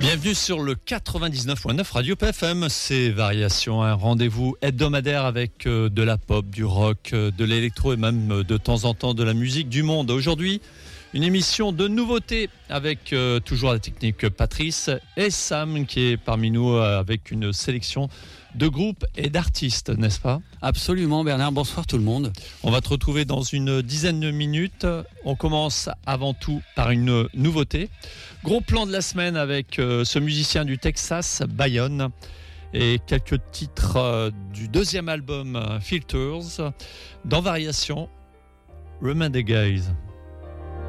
Bienvenue sur le 99.9 Radio PFM, c'est Variation, un rendez-vous hebdomadaire avec de la pop, du rock, de l'électro et même de temps en temps de la musique du monde. Aujourd'hui, une émission de nouveautés avec toujours la technique Patrice et Sam qui est parmi nous avec une sélection de groupes et d'artistes, n'est-ce pas ? Absolument Bernard, bonsoir tout le monde. On va te retrouver dans une dizaine de minutes. On commence avant tout par une nouveauté. Gros plan de la semaine avec ce musicien du Texas, Bayonne, et quelques titres du deuxième album Filters. Dans Variation, Remain des Guys.